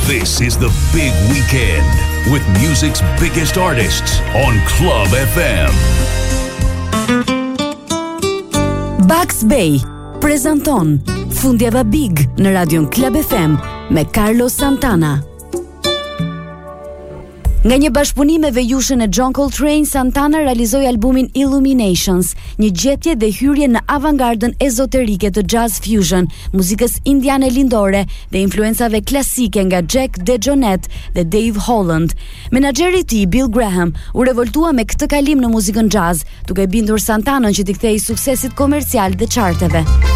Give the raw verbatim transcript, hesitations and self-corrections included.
This is the big weekend with music's biggest artists on Club F M. Bugs Bay prezanton Fundjava Big në radion Club F M me Carlos Santana. Nga një bashkëpunim me vejushën e John Coltrane, Santana realizoi albumin Illuminations, një gjetje dhe hyrje në avangardën ezoterike të jazz fusion, muzikës indiane lindore dhe influencave klasike nga Jack DeJohnette dhe Dave Holland. Menaxheri i tij, Bill Graham, u revoltua me këtë kalim në muzikën jazz, duke bindur Santanën që t'i kthejë suksesit komercial dhe charteve.